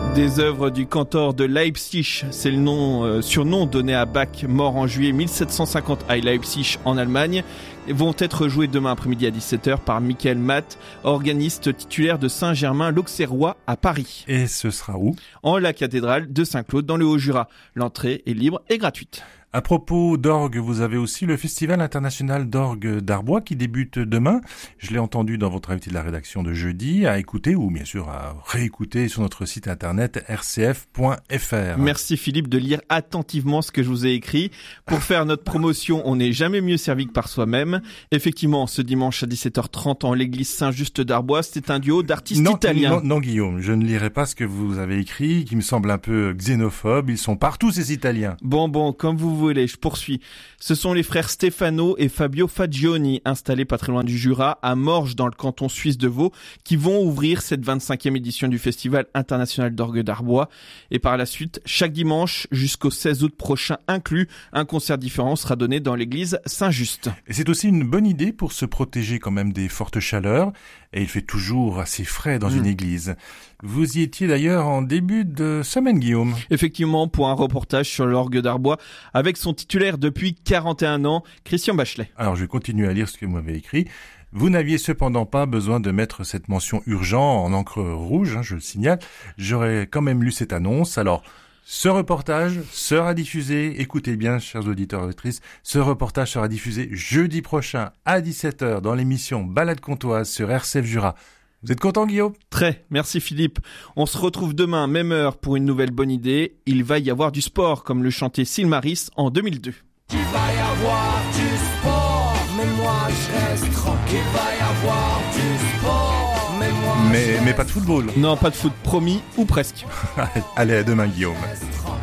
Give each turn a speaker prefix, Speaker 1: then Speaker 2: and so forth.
Speaker 1: Des œuvres du cantor de Leipzig, c'est le surnom donné à Bach, mort en juillet 1750 à Leipzig en Allemagne, vont être jouées demain après-midi à 17h par Michael Matt, organiste titulaire de Saint-Germain-l'Auxerrois à Paris.
Speaker 2: Et ce sera où ?
Speaker 1: En la cathédrale de Saint-Claude dans le Haut-Jura. L'entrée est libre et gratuite.
Speaker 2: À propos d'orgue, vous avez aussi le Festival international d'orgue d'Arbois qui débute demain. Je l'ai entendu dans votre invité de la rédaction de jeudi, à écouter ou bien sûr à réécouter sur notre site internet rcf.fr.
Speaker 1: Merci Philippe de lire attentivement ce que je vous ai écrit. Pour faire notre promotion, on n'est jamais mieux servi que par soi-même. Effectivement, ce dimanche à 17h30 en l'église Saint-Just d'Arbois, c'est un duo d'artistes italiens.
Speaker 2: Non, Guillaume, je ne lirai pas ce que vous avez écrit, qui me semble un peu xénophobe. Ils sont partout ces Italiens.
Speaker 1: Bon, comme vous voulez, je poursuis. Ce sont les frères Stefano et Fabio Fagioni, installés pas très loin du Jura, à Morges, dans le canton suisse de Vaud, qui vont ouvrir cette 25e édition du Festival international d'orgue d'Arbois. Et par la suite, chaque dimanche, jusqu'au 16 août prochain inclus, un concert différent sera donné dans l'église Saint-Just.
Speaker 2: Et c'est aussi une bonne idée pour se protéger quand même des fortes chaleurs. Et il fait toujours assez frais dans une église. Vous y étiez d'ailleurs en début de semaine, Guillaume.
Speaker 1: Effectivement, pour un reportage sur l'orgue d'Arbois, avec son titulaire depuis 41 ans, Christian Bachelet.
Speaker 2: Alors je vais continuer à lire ce que vous m'avez écrit. Vous n'aviez cependant pas besoin de mettre cette mention urgent en encre rouge, je le signale. J'aurais quand même lu cette annonce. Alors, ce reportage sera diffusé, écoutez bien, chers auditeurs et auditrices, ce reportage sera diffusé jeudi prochain à 17h dans l'émission Balade comtoise sur RCF Jura. Vous êtes content, Guillaume ?
Speaker 1: Très, merci Philippe. On se retrouve demain, même heure, pour une nouvelle bonne idée. Il va y avoir du sport, comme le chantait Sylmaris en 2002.
Speaker 3: Il va y avoir du sport, mais moi je reste tranquille. Il va y avoir du sport, mais moi
Speaker 2: mais pas de football.
Speaker 1: Non, pas de foot, promis, ou presque.
Speaker 2: Allez, à demain, Guillaume.